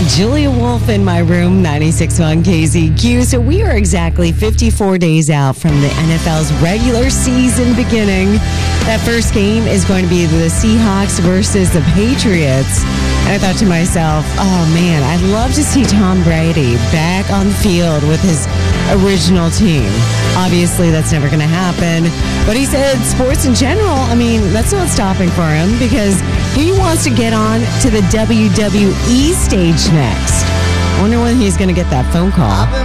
Julia Wolf in my room, 96.1 KZQ. So we are exactly 54 days out from the NFL's regular season beginning. That first game is going to be the Seahawks versus the Patriots. And I thought to myself, oh man, I'd love to see Tom Brady back on the field with his original team. Obviously, that's never going to happen. But he said sports in general, I mean, that's not stopping for him because he wants to get on to the WWE stage next. I wonder when he's going to get that phone call.